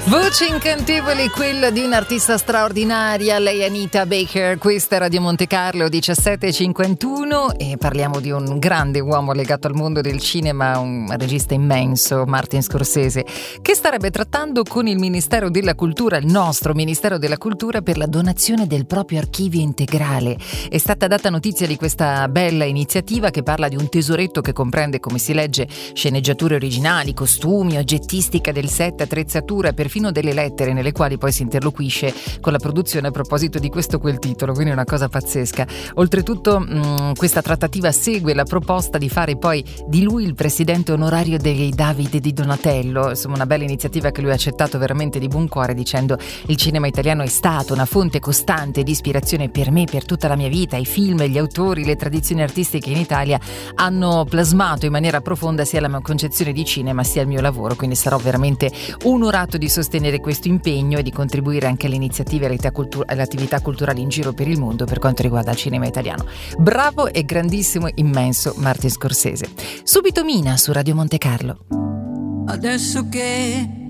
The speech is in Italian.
Voce incantevole, quella di un'artista straordinaria, lei è Anita Baker. Questa è Radio Monte Carlo 17:51 e parliamo di un grande uomo legato al mondo del cinema, un regista immenso, Martin Scorsese, che starebbe trattando con il Ministero della Cultura, il nostro Ministero della Cultura, per la donazione del proprio archivio integrale. È stata data notizia di questa bella iniziativa che parla di un tesoretto che comprende, come si legge, sceneggiature originali, costumi, oggettistica del set, attrezzatura, perfino delle lettere nelle quali poi si interloquisce con la produzione a proposito di questo o quel titolo, quindi è una cosa pazzesca. Oltretutto questa trattativa segue la proposta di fare poi di lui il presidente onorario dei Davide di Donatello, insomma una bella iniziativa che lui ha accettato veramente di buon cuore, dicendo: il cinema italiano è stato una fonte costante di ispirazione per me, per tutta la mia vita. I film, gli autori, le tradizioni artistiche in Italia hanno plasmato in maniera profonda sia la mia concezione di cinema sia il mio lavoro, quindi sarò veramente onorato di sostenere questo impegno e di contribuire anche alle iniziative e alle attività culturali in giro per il mondo per quanto riguarda il cinema italiano. Bravo e grandissimo, immenso Martin Scorsese. Subito Mina su Radio Monte Carlo. Adesso che